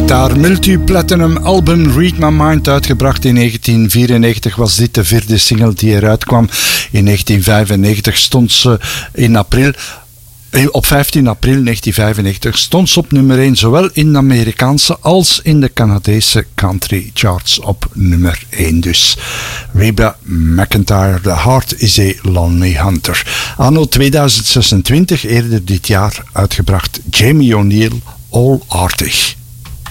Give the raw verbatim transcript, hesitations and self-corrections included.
Met haar multi-platinum album Read My Mind, uitgebracht in negentien vierennegentig, was dit de vierde single die eruit kwam. In negentien vijfennegentig stond ze in april... Op vijftien april negentien vijfennegentig stond ze op nummer één, zowel in de Amerikaanse als in de Canadese country charts op nummer één. Dus Reba McEntire, The Heart is a Lonely Hunter. Anno tweeduizend zesentwintig, eerder dit jaar uitgebracht, Jamie O'Neill, All Artig.